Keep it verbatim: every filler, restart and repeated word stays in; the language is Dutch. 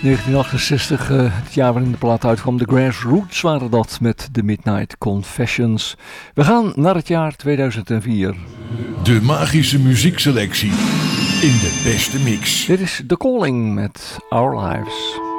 negentien achtenzestig, uh, het jaar waarin de plaat uitkwam. De Grassroots waren dat met The Midnight Confessions. We gaan naar het jaar tweeduizend vier. De magische muziekselectie in de beste mix. Dit is The Calling met Our Lives.